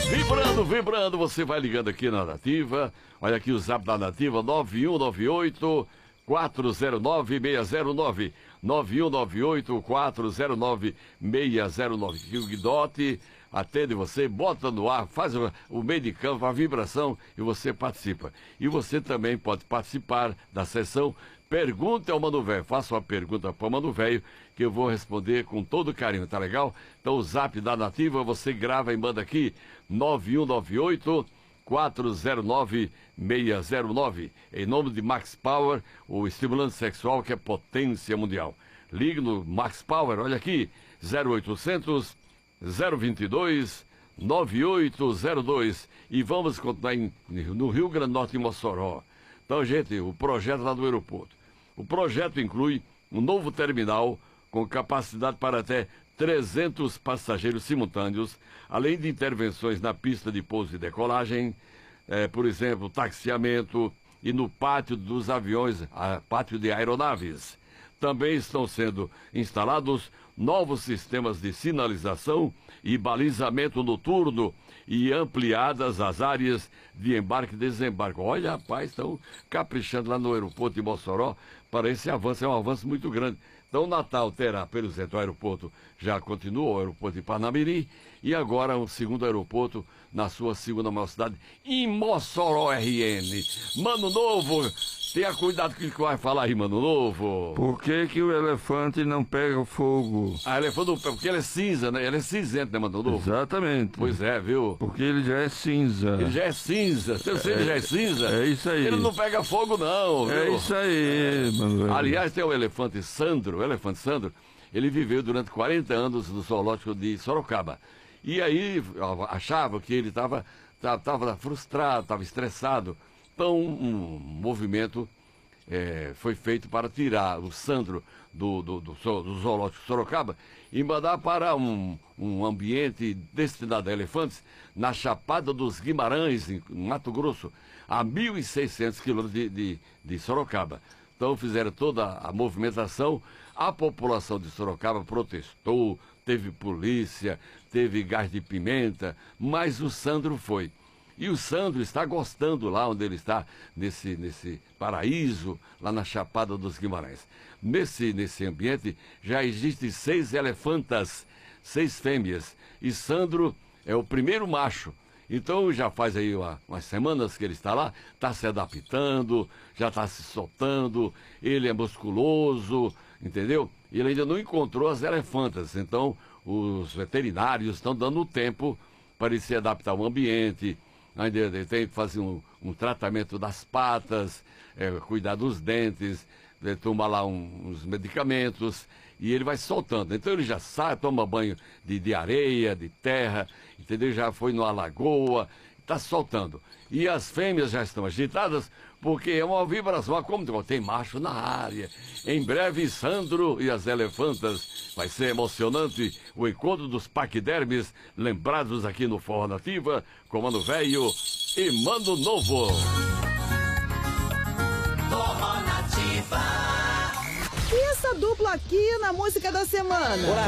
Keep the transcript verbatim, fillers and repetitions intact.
Vibrando, vibrando, você vai ligando aqui na Nativa. Olha aqui o zap da Nativa, nove um nove oito quatro zero nove seis zero nove. nove um nove oito quatro zero nove seis zero nove. O Guidote atende você, bota no ar, faz o, o meio de campo, a vibração e você participa. E você também pode participar da sessão Pergunta ao Mano Velho. Faça uma pergunta para o Mano Velho que eu vou responder com todo carinho, tá legal? Então o zap da Nativa você grava e manda aqui, nove um nove oito quatro zero nove seis zero nove. Em nome de Max Power, o estimulante sexual que é potência mundial. Ligue no Max Power, olha aqui, zero oitocentos, zero vinte e dois, nove oito zero dois. E vamos continuar em, no Rio Grande do Norte, em Mossoró. Então, gente, o projeto lá do aeroporto. O projeto inclui um novo terminal com capacidade para até trezentos passageiros simultâneos, além de intervenções na pista de pouso e decolagem, eh, por exemplo, taxiamento e no pátio dos aviões, a, pátio de aeronaves. Também estão sendo instalados novos sistemas de sinalização e balizamento noturno e ampliadas as áreas de embarque e desembarque. Olha, rapaz, estão caprichando lá no aeroporto de Mossoró para esse avanço, é um avanço muito grande. Então, Natal terá, pelo centro, o aeroporto já continua, o aeroporto de Parnamirim, e agora um segundo aeroporto na sua segunda maior cidade, em Mossoró, R N. Mano Novo, tenha cuidado com o que vai falar aí, Mano Novo. Por que que o elefante não pega fogo? Ah, elefante não pega, porque ele é cinza, né? Ele é cinzento, né, Mano Novo? Exatamente. Pois é, viu? Porque ele já é cinza. Ele já é cinza. Se você ele já é cinza, é isso aí. Ele não pega fogo, não, viu? É isso aí, Mano. Aliás, tem o elefante Sandro, o elefante Sandro, ele viveu durante quarenta anos no zoológico de Sorocaba. E aí achava que ele estava tava frustrado, estava estressado. Então um movimento é, foi feito para tirar o Sandro do, do, do, do zoológico de Sorocaba e mandar para um, um ambiente destinado a elefantes na Chapada dos Guimarães, em Mato Grosso, a mil e seiscentos quilômetros de, de, de Sorocaba. Então fizeram toda a movimentação, a população de Sorocaba protestou, teve polícia, teve gás de pimenta, mas o Sandro foi. E o Sandro está gostando lá onde ele está, nesse, nesse paraíso, lá na Chapada dos Guimarães. Nesse, nesse ambiente já existem seis elefantas, seis fêmeas, e Sandro é o primeiro macho. Então já faz aí uma, umas semanas que ele está lá, está se adaptando, já está se soltando, ele é musculoso, entendeu? E ele ainda não encontrou as elefantas, então os veterinários estão dando tempo para ele se adaptar ao ambiente, ainda ele tem que fazer um, um tratamento das patas, é, cuidar dos dentes, é, tomar lá um, uns medicamentos, e ele vai soltando. Então ele já sai, toma banho de, de areia, de terra, entendeu? Já foi numa lagoa, está soltando. E as fêmeas já estão agitadas, porque é uma vibração, como tem macho na área. Em breve, Sandro e as elefantas. Vai ser emocionante o encontro dos paquidermes, lembrados aqui no Forró Nativa, com Mano Velho e Mano Novo. Forró Nativa. E essa dupla aqui na música da semana?